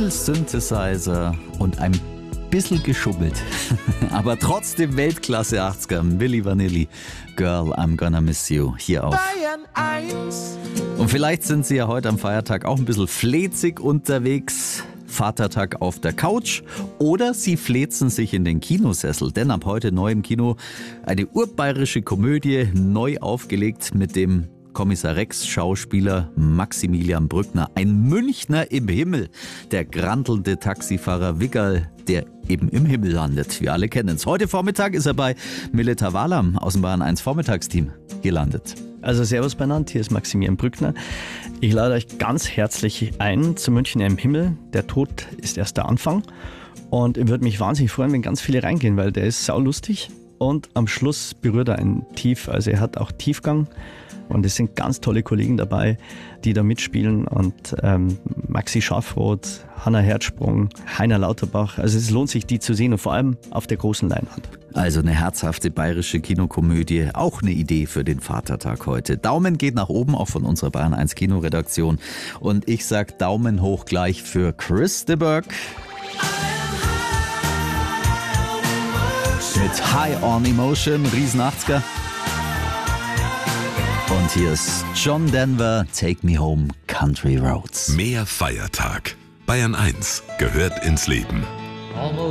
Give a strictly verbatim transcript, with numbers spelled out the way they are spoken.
viel Synthesizer und ein bisschen geschummelt. Aber trotzdem Weltklasse achtziger. Milli Vanilli, Girl, I'm Gonna Miss You, hier auf Bayern eins. Und vielleicht sind Sie ja heute am Feiertag auch ein bisschen flezig unterwegs. Vatertag auf der Couch oder Sie flezen sich in den Kinosessel, denn ab heute neu im Kino eine urbayerische Komödie, neu aufgelegt mit dem Kommissar Rex Schauspieler Maximilian Brückner, ein Münchner im Himmel, der grantelnde Taxifahrer Wiggerl, der eben im Himmel landet. Wir alle kennen es. Heute Vormittag ist er bei Milita Walam aus dem Bayern eins Vormittagsteam gelandet. Also servus benannt, hier ist Maximilian Brückner. Ich lade euch ganz herzlich ein zu München im Himmel. Der Tod ist erst der Anfang und ich würde mich wahnsinnig freuen, wenn ganz viele reingehen, weil der ist saulustig und am Schluss berührt er einen tief, also er hat auch Tiefgang. Und es sind ganz tolle Kollegen dabei, die da mitspielen. Und ähm, Maxi Schafroth, Hanna Herzsprung, Heiner Lauterbach. Also es lohnt sich, die zu sehen und vor allem auf der großen Leinwand. Also eine herzhafte bayerische Kinokomödie. Auch eine Idee für den Vatertag heute. Daumen geht nach oben, auch von unserer Bayern eins Kinoredaktion. Und ich sag Daumen hoch gleich für Chris de Burgh. Mit High on Emotion, riesen achtziger. Und hier ist John Denver, Take Me Home, Country Roads. Mehr Feiertag. Bayern eins gehört ins Leben.